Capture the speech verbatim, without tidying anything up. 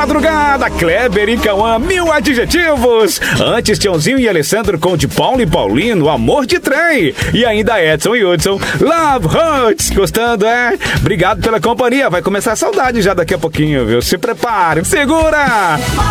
madrugada, Kleber e Cauã, mil adjetivos. Antes, Tiãozinho e Alessandro com de Paulo e Paulino, amor de trem. E ainda Edson e Hudson, Love Hurts. Gostando, é? Obrigado pela companhia. Vai começar a saudade já daqui a pouquinho, viu? Se prepare, segura!